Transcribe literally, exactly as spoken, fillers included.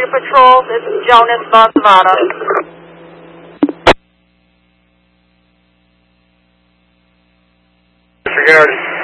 Rescue Patrol. This is Jonas, North Nevada. Disregard.